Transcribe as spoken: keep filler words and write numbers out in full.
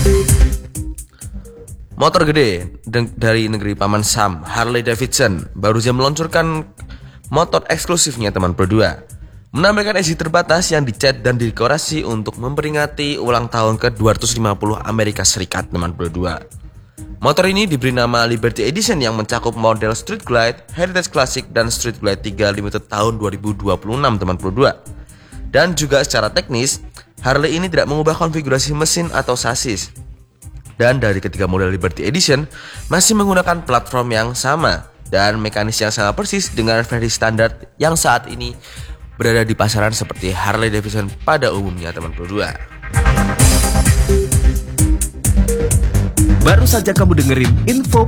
Motor gede dari negeri Paman Sam, Harley Davidson, baru saja meluncurkan motor eksklusifnya teman berdua. Menampilkan edisi terbatas yang dicat dan didekorasi untuk memperingati ulang tahun ke dua ratus lima puluh Amerika Serikat teman berdua. Motor ini diberi nama Liberty Edition yang mencakup model Street Glide, Heritage Classic, dan Street Glide tiga Limited tahun dua ribu dua puluh enam teman berdua. Dan juga secara teknis, Harley ini tidak mengubah konfigurasi mesin atau sasis. Dan dari ketiga model Liberty Edition masih menggunakan platform yang sama dan mekanis yang sama persis dengan versi standar yang saat ini berada di pasaran seperti Harley Davidson pada umumnya teman berdua. Baru saja kamu dengerin info